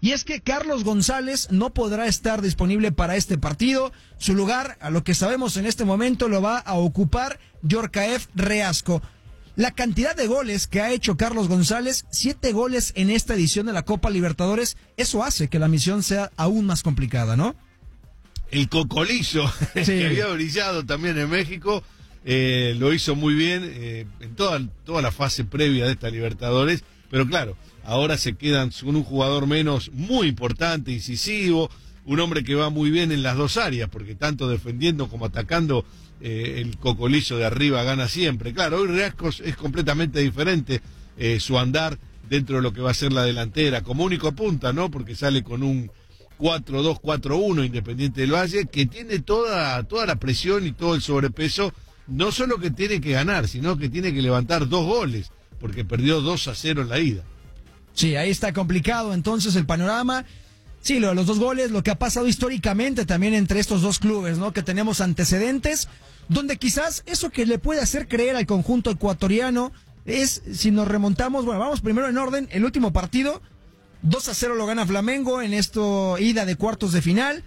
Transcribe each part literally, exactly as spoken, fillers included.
Y es que Carlos González no podrá estar disponible para este partido. Su lugar, a lo que sabemos en este momento, lo va a ocupar Yorkaev Reasco. La cantidad de goles que ha hecho Carlos González, siete goles en esta edición de la Copa Libertadores, eso hace que la misión sea aún más complicada, ¿no? El Cocolizo, sí, que había brillado también en México, eh, lo hizo muy bien eh, en toda, toda la fase previa de esta Libertadores, pero claro, ahora se quedan con un jugador menos muy importante, incisivo, un hombre que va muy bien en las dos áreas, porque tanto defendiendo como atacando, eh, el Cocolizo de arriba gana siempre. Claro, hoy Reasco es completamente diferente eh, su andar dentro de lo que va a ser la delantera, como único punta, ¿no? Porque sale con un cuatro dos cuatro uno Independiente del Valle, que tiene toda, toda la presión y todo el sobrepeso, no solo que tiene que ganar, sino que tiene que levantar dos goles, porque perdió dos a cero en la ida. Sí, ahí está complicado entonces el panorama. Sí, lo de los dos goles, lo que ha pasado históricamente también entre estos dos clubes, ¿no? Que tenemos antecedentes, donde quizás eso que le puede hacer creer al conjunto ecuatoriano es, si nos remontamos, bueno, vamos primero en orden, el último partido, dos a cero lo gana Flamengo en esto, ida de cuartos de final.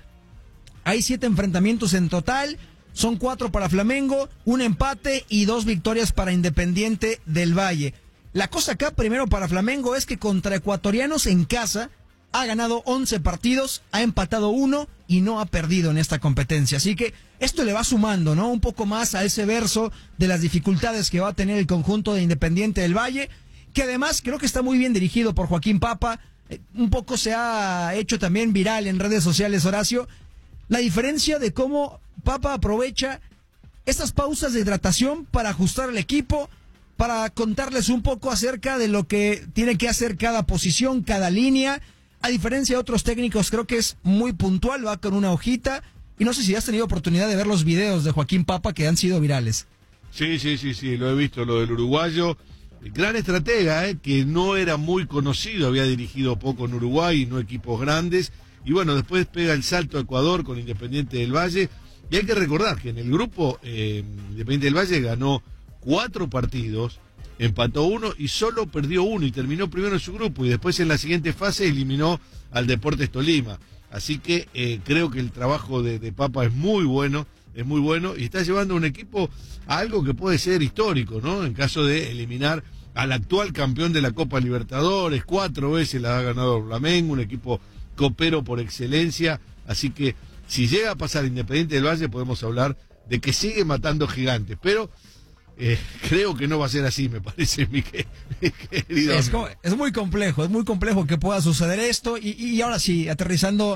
Hay siete enfrentamientos en total, son cuatro para Flamengo, un empate y dos victorias para Independiente del Valle. La cosa acá primero para Flamengo es que contra ecuatorianos en casa ha ganado once partidos, ha empatado uno y no ha perdido en esta competencia. Así que esto le va sumando, ¿no? Un poco más a ese verso de las dificultades que va a tener el conjunto de Independiente del Valle, que además creo que está muy bien dirigido por Joaquín Papa. Eh, un poco se ha hecho también viral en redes sociales, Horacio, la diferencia de cómo Papa aprovecha estas pausas de hidratación para ajustar al equipo, para contarles un poco acerca de lo que tiene que hacer cada posición, cada línea. A diferencia de otros técnicos, creo que es muy puntual, va con una hojita. Y no sé si has tenido oportunidad de ver los videos de Joaquín Papa que han sido virales. Sí, sí, sí, sí, lo he visto, lo del uruguayo. Gran estratega, eh, que no era muy conocido, había dirigido poco en Uruguay y no equipos grandes. Y bueno, después pega el salto a Ecuador con Independiente del Valle. Y hay que recordar que en el grupo eh, Independiente del Valle ganó cuatro partidos, empató uno y solo perdió uno y terminó primero en su grupo y después en la siguiente fase eliminó al Deportes Tolima. Así que eh, creo que el trabajo de, de Papa es muy bueno, es muy bueno y está llevando a un equipo a algo que puede ser histórico, ¿no? En caso de eliminar al actual campeón de la Copa Libertadores, cuatro veces la ha ganado Flamengo, un equipo copero por excelencia. Así que si llega a pasar Independiente del Valle podemos hablar de que sigue matando gigantes, pero Eh, creo que no va a ser así, me parece, mi, que, mi querido. Es, es muy complejo, es muy complejo que pueda suceder esto. Y, y ahora sí, aterrizando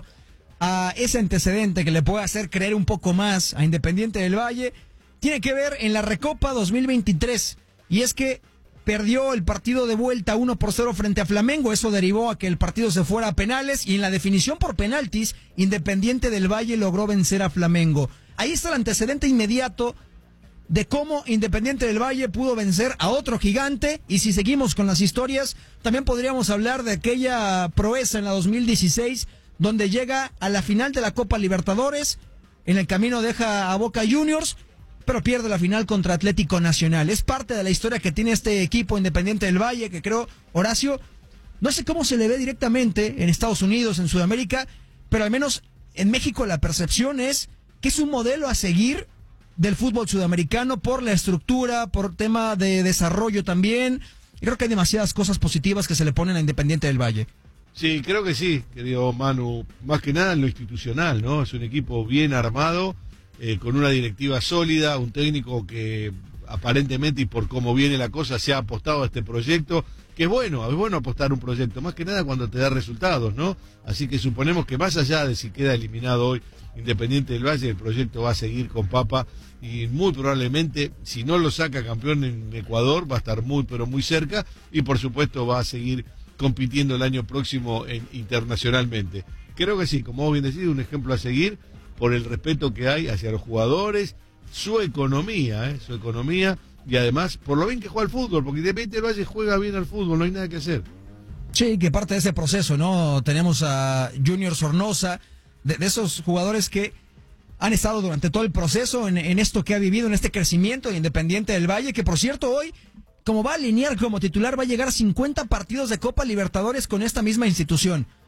a ese antecedente que le puede hacer creer un poco más a Independiente del Valle, tiene que ver en la Recopa dos mil veintitrés. Y es que perdió el partido de vuelta uno por cero frente a Flamengo. Eso derivó a que el partido se fuera a penales. Y en la definición por penaltis, Independiente del Valle logró vencer a Flamengo. Ahí está el antecedente inmediato de cómo Independiente del Valle pudo vencer a otro gigante. Y si seguimos con las historias, también podríamos hablar de aquella proeza en la dos mil dieciséis, donde llega a la final de la Copa Libertadores, en el camino deja a Boca Juniors, pero pierde la final contra Atlético Nacional. Es parte de la historia que tiene este equipo Independiente del Valle, que creo, Horacio, no sé cómo se le ve directamente en Estados Unidos, en Sudamérica, pero al menos en México la percepción es que es un modelo a seguir del fútbol sudamericano por la estructura, por tema de desarrollo también. Y creo que hay demasiadas cosas positivas que se le ponen a Independiente del Valle. Sí, creo que sí, querido Manu, más que nada en lo institucional, ¿no? Es un equipo bien armado, eh, con una directiva sólida, un técnico que aparentemente y por cómo viene la cosa se ha apostado a este proyecto, que es bueno, es bueno apostar un proyecto, más que nada cuando te da resultados, ¿no? Así que suponemos que más allá de si queda eliminado hoy Independiente del Valle, el proyecto va a seguir con Papa y muy probablemente, si no lo saca campeón en Ecuador, va a estar muy pero muy cerca y por supuesto va a seguir compitiendo el año próximo en, internacionalmente. Creo que sí, como vos bien decís, un ejemplo a seguir por el respeto que hay hacia los jugadores, su economía, ¿eh? su economía y además por lo bien que juega al fútbol, porque Independiente del Valle juega bien al fútbol, no hay nada que hacer. Sí, que parte de ese proceso, ¿no? Tenemos a Junior Sornosa, de, de esos jugadores que han estado durante todo el proceso en, en esto que ha vivido, en este crecimiento de Independiente del Valle, que por cierto hoy, como va a alinear como titular, va a llegar a cincuenta partidos de Copa Libertadores con esta misma institución.